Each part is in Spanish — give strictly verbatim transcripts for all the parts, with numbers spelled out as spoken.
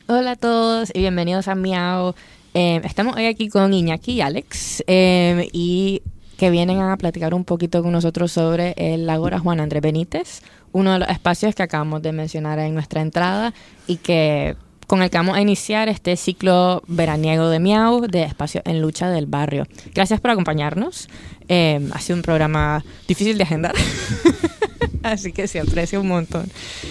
Hola a todos y bienvenidos a Miau. Eh, estamos hoy aquí con Iñaki y Alex eh, y que vienen a platicar un poquito con nosotros sobre el Ágora Juan Andrés Benítez, uno de los espacios que acabamos de mencionar en nuestra entrada y que con el que vamos a iniciar este ciclo veraniego de Miau, de Espacio en Lucha del Barrio. Gracias por acompañarnos. Eh, ha sido un programa difícil de agendar, así que se aprecia un montón.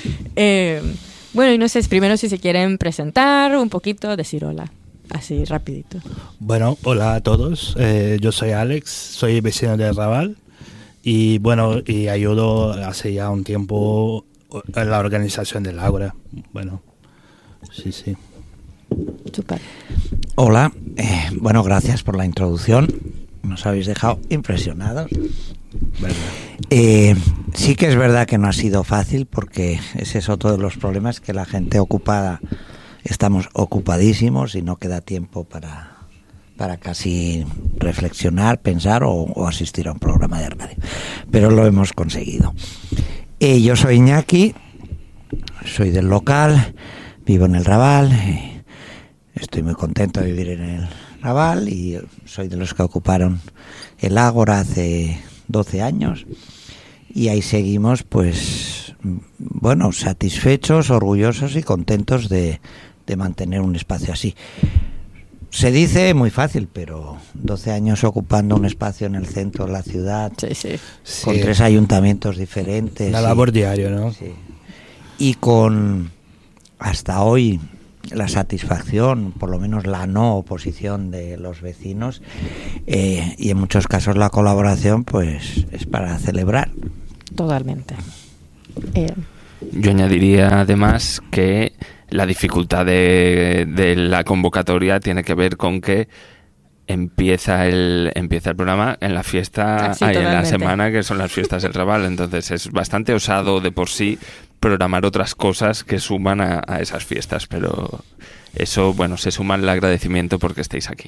Eh, bueno, y no sé, primero si se quieren presentar un poquito, decir hola, así rapidito. Bueno, hola a todos. Eh, yo soy Alex, soy vecino de Raval y bueno, y ayudo hace ya un tiempo en la organización del Ágora. Bueno, sí, sí. Súper. Hola, eh, bueno, gracias por la introducción. Nos habéis dejado impresionados. ¿Verdad? Eh, sí que es verdad que no ha sido fácil, porque ese es otro de los problemas, que la gente ocupada, estamos ocupadísimos y no queda tiempo para, para casi reflexionar, pensar o, o asistir a un programa de radio. Pero lo hemos conseguido. Eh, yo soy Iñaki, soy del local, vivo en el Raval, eh, estoy muy contento de vivir en el Raval y soy de los que ocuparon el Ágora hace doce años y ahí seguimos, pues bueno, satisfechos, orgullosos y contentos de, de mantener un espacio así. Se dice muy fácil, pero doce años ocupando un espacio en el centro de la ciudad, Sí, sí. con Sí. tres ayuntamientos diferentes. Una y- labor diaria, ¿no? sí. Y con hasta hoy la satisfacción, por lo menos la no oposición de los vecinos, eh, y en muchos casos la colaboración, pues es para celebrar. Totalmente. Eh, Yo añadiría además que la dificultad de, de la convocatoria tiene que ver con que empieza el empieza el programa en la fiesta, Ah, sí, ay, en la totalmente. semana que son las fiestas del Raval, entonces es bastante osado de por sí programar otras cosas que suman a, a esas fiestas, pero eso, bueno, se suma el agradecimiento porque estéis aquí.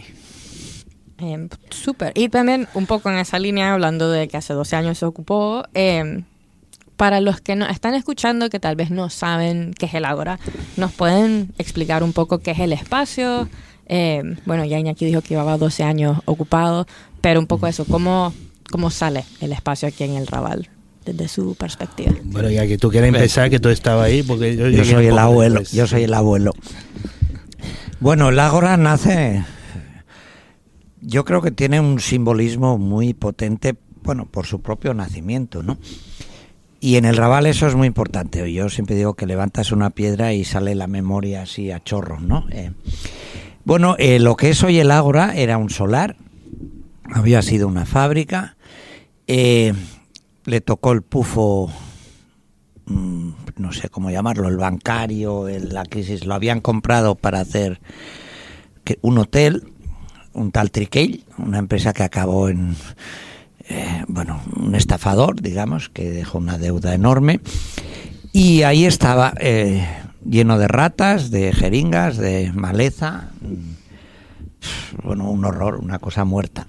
Eh, Súper. Y también un poco en esa línea, hablando de que hace doce años se ocupó, eh, para los que nos están escuchando, que tal vez no saben qué es el Ágora, ¿nos pueden explicar un poco qué es el espacio? Eh, bueno, ya Iñaki dijo que llevaba doce años ocupado, pero un poco eso, ¿cómo, cómo sale el espacio aquí en el Raval, desde su perspectiva? Bueno, ya que tú quieres empezar, que tú estabas ahí, porque yo, Yo llegué soy un el poco abuelo, después. yo soy el abuelo. Bueno, el Ágora nace, yo creo que tiene un simbolismo muy potente, bueno, por su propio nacimiento, ¿no? Y en el Raval eso es muy importante. Yo siempre digo que levantas una piedra y sale la memoria así a chorros, ¿no? Eh, bueno, eh, lo que es hoy el Ágora era un solar, había sido una fábrica, eh, le tocó el pufo, mmm, no sé cómo llamarlo, el bancario, el, la crisis, lo habían comprado para hacer que, un hotel, un tal Triquell, una empresa que acabó en... Eh, bueno, un estafador, digamos, que dejó una deuda enorme, y ahí estaba eh, lleno de ratas, de jeringas, de maleza, bueno, un horror, una cosa muerta.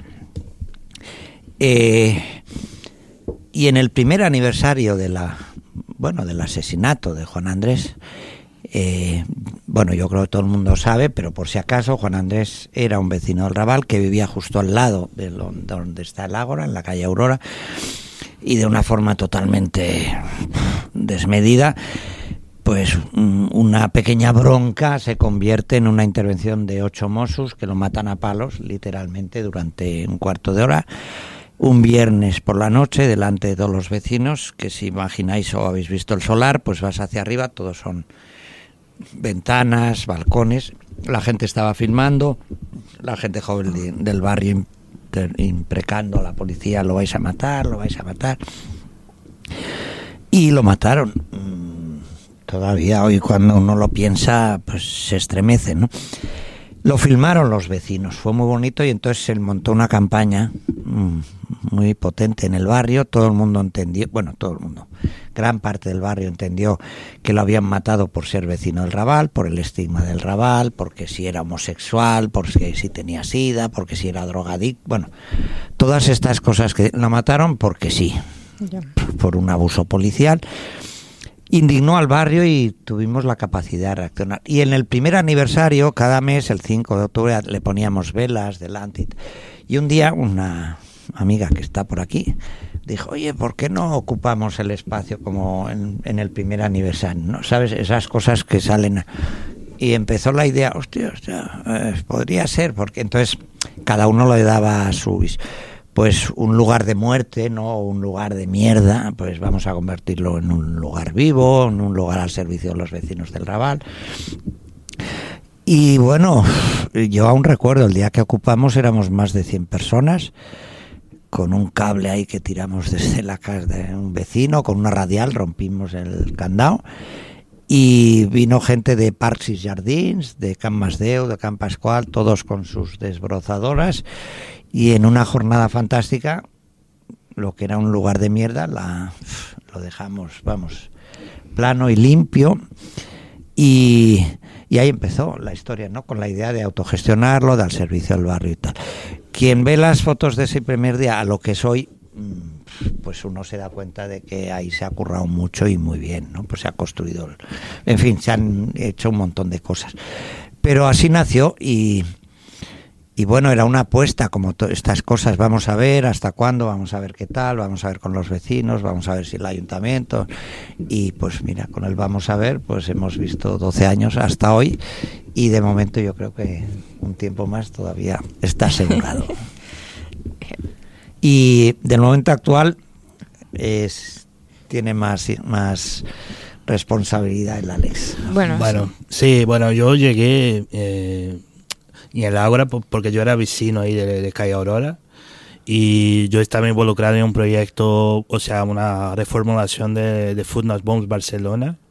Eh, y en el primer aniversario de la, bueno, del asesinato de Juan Andrés, Eh, bueno, yo creo que todo el mundo sabe, pero por si acaso, Juan Andrés era un vecino del Raval que vivía justo al lado de lo, donde está el Ágora, en la calle Aurora, y de una forma totalmente desmedida, pues una pequeña bronca se convierte en una intervención de ocho Mossos que lo matan a palos, literalmente, durante un cuarto de hora, un viernes por la noche, delante de todos los vecinos, que si imagináis o habéis visto el solar, pues vas hacia arriba, todos son ventanas, balcones, la gente estaba filmando, la gente joven de, del barrio imprecando a la policía, lo vais a matar, lo vais a matar, y lo mataron. Todavía hoy cuando uno lo piensa, pues se estremece, ¿no? Lo filmaron los vecinos, fue muy bonito, y entonces se montó una campaña mmm, muy potente en el barrio. Todo el mundo entendió, bueno, todo el mundo, gran parte del barrio entendió que lo habían matado por ser vecino del Raval, por el estigma del Raval, porque si era homosexual, porque si tenía sida, porque si era drogadicto, bueno, todas estas cosas, que lo mataron porque sí, Ya. por un abuso policial. indignó al barrio y tuvimos la capacidad de reaccionar. Y en el primer aniversario, cada mes, el cinco de octubre, le poníamos velas delante. Y un día una amiga que está por aquí dijo, oye, ¿por qué no ocupamos el espacio como en, en el primer aniversario? ¿No? ¿Sabes? Esas cosas que salen. Y empezó la idea, hostia, hostia, eh, podría ser, porque entonces cada uno le daba su... Pues un lugar de muerte, no un lugar de mierda, pues vamos a convertirlo en un lugar vivo, en un lugar al servicio de los vecinos del Raval. Y bueno, yo aún recuerdo, el día que ocupamos éramos más de cien personas, con un cable ahí que tiramos desde la casa de un vecino, con una radial rompimos el candado, y vino gente de Parcs y Jardins, de Can Masdeu, de Can Pascual, todos con sus desbrozadoras, y en una jornada fantástica, lo que era un lugar de mierda, la, lo dejamos, vamos, plano y limpio, y, y ahí empezó la historia, ¿no? Con la idea de autogestionarlo, dar servicio al barrio y tal. Quien ve las fotos de ese primer día a lo que es hoy, pues uno se da cuenta de que ahí se ha currado mucho y muy bien, ¿no? Pues se ha construido, en fin, se han hecho un montón de cosas. Pero así nació y... Y bueno, era una apuesta, como to- estas cosas, vamos a ver hasta cuándo, vamos a ver qué tal, vamos a ver con los vecinos, vamos a ver si el ayuntamiento, y pues mira, con el vamos a ver, pues hemos visto doce años hasta hoy, y de momento yo creo que un tiempo más todavía está asegurado. Y del momento actual es tiene más, más responsabilidad el Alex. Bueno, Bueno, sí, bueno, yo llegué... Eh, y en el Ágora porque yo era vecino ahí de, de Calle Aurora y yo estaba involucrado en un proyecto, o sea, una reformulación de, de Food Not Bombs Barcelona,